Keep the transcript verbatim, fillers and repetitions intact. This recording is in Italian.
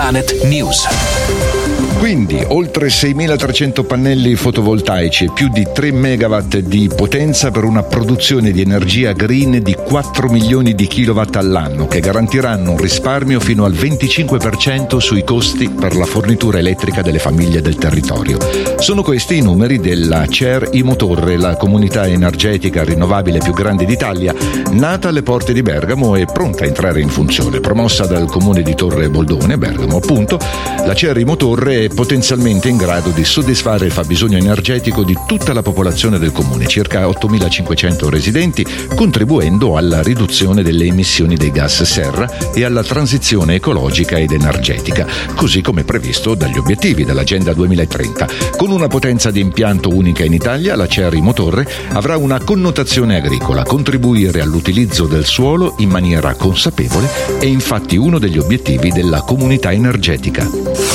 Planet News. Quindi, oltre seimilatrecento pannelli fotovoltaici e più di tre megawatt di potenza per una produzione di energia green di quattro milioni di kilowatt all'anno, che garantiranno un risparmio fino al venticinque per cento sui costi per la fornitura elettrica delle famiglie del territorio. Sono questi i numeri della C E R Imotorre, la comunità energetica rinnovabile più grande d'Italia, nata alle porte di Bergamo e pronta a entrare in funzione. Promossa dal comune di Torre Boldone, Bergamo appunto, la C E R Imotorre è potenzialmente in grado di soddisfare il fabbisogno energetico di tutta la popolazione del comune, circa ottomilacinquecento residenti, contribuendo alla riduzione delle emissioni dei gas serra e alla transizione ecologica ed energetica, così come previsto dagli obiettivi dell'Agenda duemilatrenta. Con una potenza di impianto unica in Italia, la C E R Imotorre avrà una connotazione agricola. Contribuire all'utilizzo del suolo in maniera consapevole è infatti uno degli obiettivi della comunità energetica.